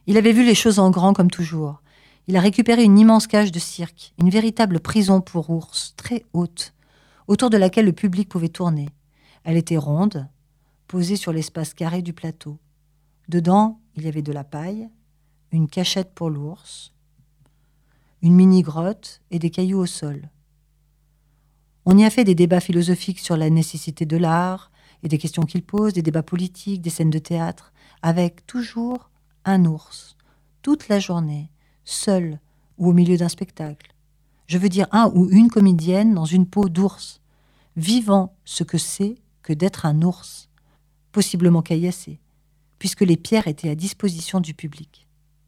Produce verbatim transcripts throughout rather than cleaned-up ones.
Il avait vu les choses en grand comme toujours. Il a récupéré une immense cage de cirque, une véritable prison pour ours, très haute, autour de laquelle le public pouvait tourner. Elle était ronde, posée sur l'espace carré du plateau. Dedans, il y avait de la paille, une cachette pour l'ours, une mini-grotte et des cailloux au sol. On y a fait des débats philosophiques sur la nécessité de l'art et des questions qu'il pose, des débats politiques, des scènes de théâtre, avec toujours un ours, toute la journée, seul ou au milieu d'un spectacle. Je veux dire un ou une comédienne dans une peau d'ours, vivant ce que c'est que d'être un ours, possiblement caillassé, puisque les pierres étaient à disposition du public.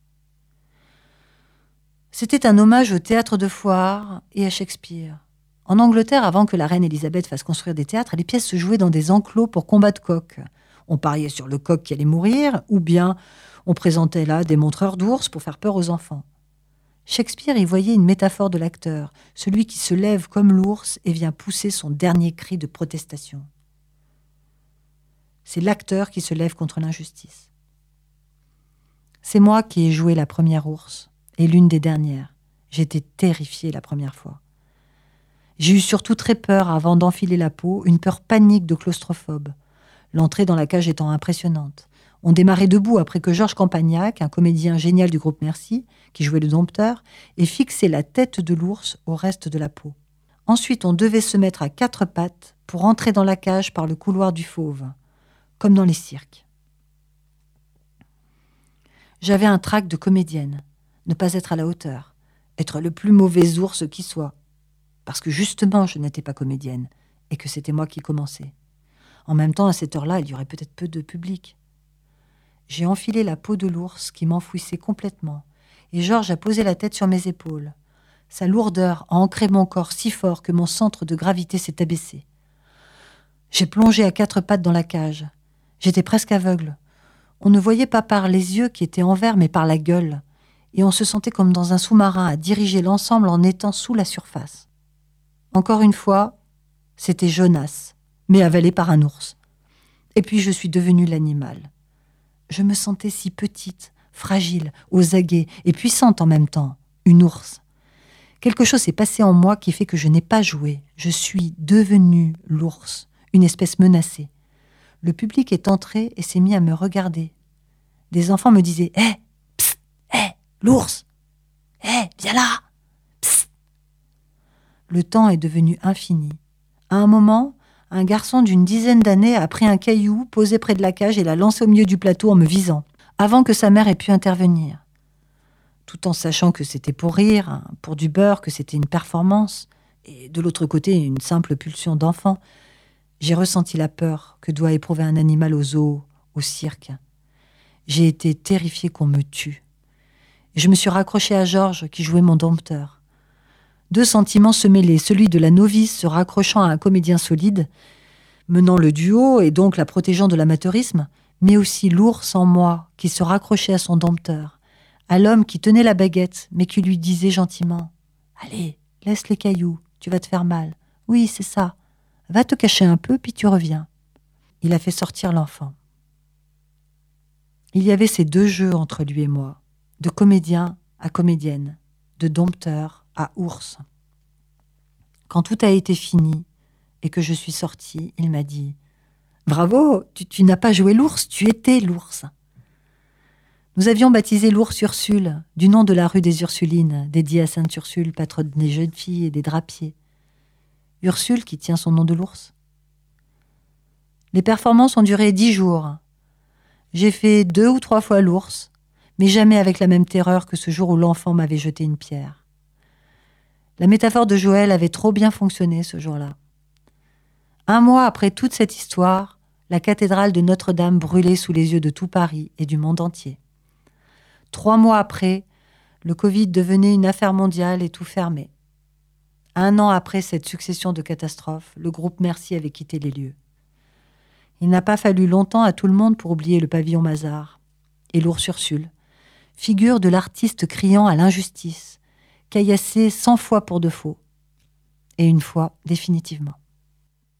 C'était un hommage au théâtre de foire et à Shakespeare. En Angleterre, avant que la reine Élisabeth fasse construire des théâtres, les pièces se jouaient dans des enclos pour combat de coqs. On pariait sur le coq qui allait mourir, ou bien on présentait là des montreurs d'ours pour faire peur aux enfants. Shakespeare y voyait une métaphore de l'acteur, celui qui se lève comme l'ours et vient pousser son dernier cri de protestation. C'est l'acteur qui se lève contre l'injustice. C'est moi qui ai joué la première ours, et l'une des dernières. J'étais terrifiée la première fois. J'ai eu surtout très peur avant d'enfiler la peau, une peur panique de claustrophobe. L'entrée dans la cage étant impressionnante. On démarrait debout après que Georges Campagnac, un comédien génial du groupe Merci, qui jouait le dompteur, ait fixé la tête de l'ours au reste de la peau. Ensuite, on devait se mettre à quatre pattes pour entrer dans la cage par le couloir du fauve, comme dans les cirques. J'avais un trac de comédienne, ne pas être à la hauteur, être le plus mauvais ours qui soit, parce que justement je n'étais pas comédienne et que c'était moi qui commençais. En même temps, à cette heure-là, il y aurait peut-être peu de public. J'ai enfilé la peau de l'ours qui m'enfouissait complètement, et Georges a posé la tête sur mes épaules. Sa lourdeur a ancré mon corps si fort que mon centre de gravité s'est abaissé. J'ai plongé à quatre pattes dans la cage. J'étais presque aveugle. On ne voyait pas par les yeux qui étaient en verre, mais par la gueule, et on se sentait comme dans un sous-marin à diriger l'ensemble en étant sous la surface. Encore une fois, c'était Jonas, mais avalé par un ours. Et puis je suis devenue l'animal. Je me sentais si petite, fragile, aux aguets et puissante en même temps, une ours. Quelque chose s'est passé en moi qui fait que je n'ai pas joué. Je suis devenue l'ours, une espèce menacée. Le public est entré et s'est mis à me regarder. Des enfants me disaient « Hé, hey, psst, hé, hey, l'ours, hé, hey, viens là, psst !» Le temps est devenu infini. À un moment, un garçon d'une dizaine d'années a pris un caillou posé près de la cage et l'a lancé au milieu du plateau en me visant, avant que sa mère ait pu intervenir. Tout en sachant que c'était pour rire, pour du beurre, que c'était une performance, et de l'autre côté, une simple pulsion d'enfant, j'ai ressenti la peur que doit éprouver un animal au zoo, au cirque. J'ai été terrifiée qu'on me tue. Et je me suis raccrochée à Georges qui jouait mon dompteur. Deux sentiments se mêlaient, celui de la novice se raccrochant à un comédien solide, menant le duo et donc la protégeant de l'amateurisme, mais aussi l'ours en moi qui se raccrochait à son dompteur, à l'homme qui tenait la baguette mais qui lui disait gentiment « Allez, laisse les cailloux, tu vas te faire mal. Oui, c'est ça. Va te cacher un peu, puis tu reviens. » Il a fait sortir l'enfant. Il y avait ces deux jeux entre lui et moi, de comédien à comédienne, de dompteur à ours. Quand tout a été fini et que je suis sortie, il m'a dit « Bravo, tu, tu n'as pas joué l'ours, tu étais l'ours. » Nous avions baptisé l'ours Ursule, du nom de la rue des Ursulines, dédiée à Sainte Ursule, patronne des jeunes filles et des drapiers. Ursule qui tient son nom de l'ours. Les performances ont duré dix jours. J'ai fait deux ou trois fois l'ours, mais jamais avec la même terreur que ce jour où l'enfant m'avait jeté une pierre. La métaphore de Joël avait trop bien fonctionné ce jour-là. Un mois après toute cette histoire, la cathédrale de Notre-Dame brûlait sous les yeux de tout Paris et du monde entier. Trois mois après, le Covid devenait une affaire mondiale et tout fermait. Un an après cette succession de catastrophes, le groupe Merci avait quitté les lieux. Il n'a pas fallu longtemps à tout le monde pour oublier le pavillon Mazars et l'ours Ursule, figure de l'artiste criant à l'injustice, caillassé cent fois pour de faux, et une fois définitivement.